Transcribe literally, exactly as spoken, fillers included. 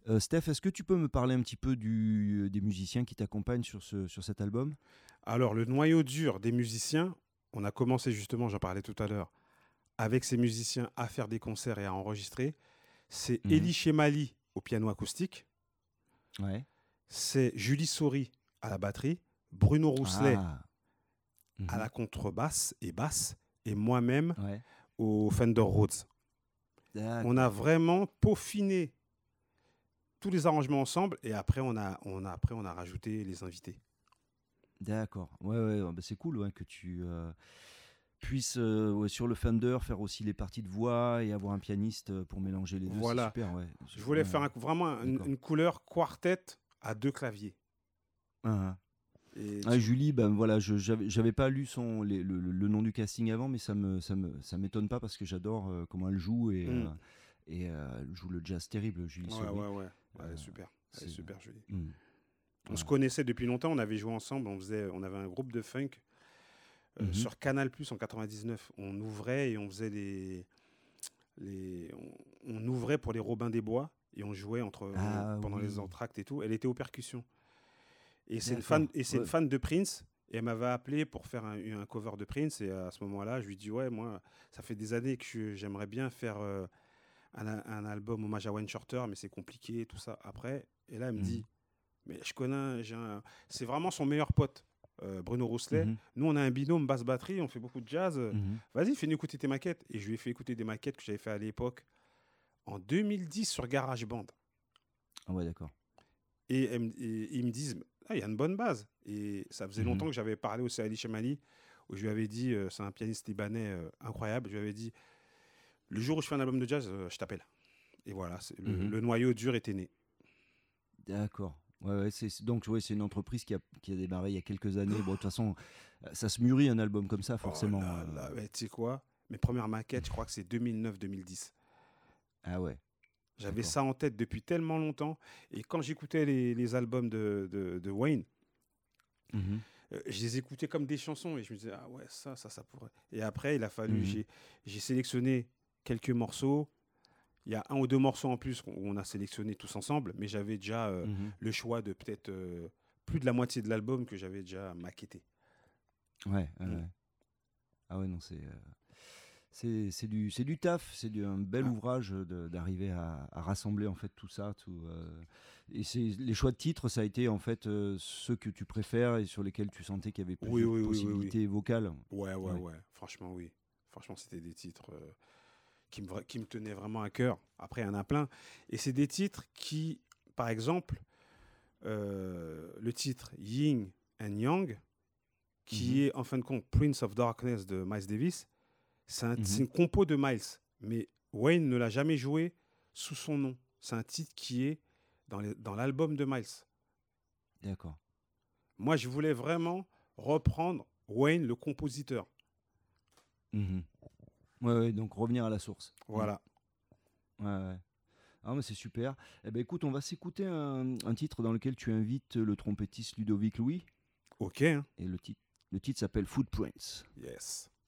Euh, Steph, est-ce que tu peux me parler un petit peu du, des musiciens qui t'accompagnent sur, ce, sur cet album? Alors, le noyau dur des musiciens, on a commencé justement, j'en parlais tout à l'heure, avec ces musiciens à faire des concerts et à enregistrer. C'est Mhm. Elie Chemali au piano acoustique, Ouais. c'est Julie Saury à la batterie, Bruno Rousselet Ah. à Mhm. la contrebasse et basse, et moi-même Ouais. au Fender Rhodes. On a D'accord. vraiment peaufiné tous les arrangements ensemble et après on a, on a, après on a rajouté les invités. D'accord. Ouais, ouais, ouais, bah, c'est cool ouais, que tu euh, puisses euh, ouais, sur le Fender faire aussi les parties de voix et avoir un pianiste euh, pour mélanger les deux. C'est Voilà. super, ouais. Je- Je voulais ouais, faire un- vraiment une, d'accord. une couleur quartet à deux claviers. Ah, Et ah. Ah, tu... Julie, ben voilà, je j'avais j'avais pas lu son les- le, le- le nom du casting avant, mais ça me ça me ça m'étonne pas parce que j'adore euh, comment elle joue et Hmm. euh, et euh, elle joue le jazz terrible, Julie Ouais, Saury. ouais, ouais. Euh, Ouais, elle est super. Elle est c'est super jolie. hmm, On se ouais. connaissait depuis longtemps, on avait joué ensemble, on, faisait, on avait un groupe de funk euh, Mhm. sur Canal Plus en quatre-vingt-dix-neuf. On ouvrait et on faisait les. les on, on ouvrait pour les Robins des Bois et on jouait entre, on- Ah pendant les oui, entractes et tout. Elle était aux percussions. Et c'est une fan, d'accord. et c'est une Ouais. fan de Prince. Et elle m'avait appelé pour faire un, un cover de Prince. Et à ce moment-là, je lui dis ouais, moi, ça fait des années que je- j'aimerais bien faire euh, un, un album hommage à Wayne Shorter, mais c'est compliqué, tout ça. Après, et là, elle me Mhm. dit, mais je connais, un- j'ai un- c'est vraiment son meilleur pote, euh, Bruno Rousselet. Mhm. Nous, on a un binôme basse-batterie, on fait beaucoup de jazz. euh, Mhm. Vas-y, fais-nous écouter tes maquettes. Et je lui ai fait écouter des maquettes que j'avais fait à l'époque, en deux mille dix sur GarageBand. Ah ouais, d'accord. Et, elle me- et ils me disent, ah, il y a une bonne base. Et ça faisait Mhm. longtemps que j'avais parlé aussi à Ali Chamali, où je lui avais dit, euh, c'est un pianiste libanais euh, incroyable. Je lui avais dit, le jour où je fais un album de jazz, euh, je t'appelle. Et voilà, c'est- le, Mhm. le noyau dur était né. D'accord. Ouais, ouais, c'est, c'est- donc ouais, c'est une entreprise qui a, qui a démarré il y a quelques années. Bon, de toute façon, euh, ça se mûrit un album comme ça, Oh forcément. là euh. là, mais tu sais quoi? Mes premières maquettes, je crois que c'est deux mille neuf deux mille dix. Ah ouais, J'avais d'accord. ça en tête depuis tellement longtemps. Et quand j'écoutais les, les albums de, de, de Wayne, Mhm. euh, je les écoutais comme des chansons et je me disais, ah ouais, ça, ça, ça pourrait. Et après, il a fallu, Mhm. j'ai, j'ai sélectionné quelques morceaux. Il y a un ou deux morceaux en plus qu'on on a sélectionné tous ensemble, mais j'avais déjà euh, Mhm. le choix de peut-être euh, plus de la moitié de l'album que j'avais déjà maquetté. Ouais, ouais, Mm. ouais. Ah ouais, non, c'est, euh, c'est, c'est du, c'est du taf, c'est du- un bel Ah, ouvrage de- d'arriver à, à rassembler en fait tout ça. Tout, euh, et c'est, les choix de titres, ça a été en fait euh, ceux que tu préfères et sur lesquels tu sentais qu'il y avait plus oui, de oui, oui, oui, oui. possibilités vocales. Ouais, ouais, Ouais. ouais. Franchement, oui. Franchement, c'était des titres euh, qui, me, vra- qui me tenaient vraiment à cœur. Après, il y en a plein. Et c'est des titres qui, par exemple, euh, le titre Yin and Yang, Mhm. qui est en fin de compte Prince of Darkness de Miles Davis, c'est un- c'est Mhm. une compo de Miles. Mais Wayne ne l'a jamais joué sous son nom. C'est un titre qui est dans les- dans l'album de Miles. D'accord. Moi, je voulais vraiment reprendre Wayne, le compositeur. Mhm. Ouais, ouais, donc revenir à la source. Mm. Voilà. Ouais, ouais. Ah, mais c'est super. Eh ben, écoute, on va s'écouter un, un titre dans lequel tu invites le trompettiste Ludovic Louis. OK, hein? Et le titre, le titre s'appelle Footprints. Yes.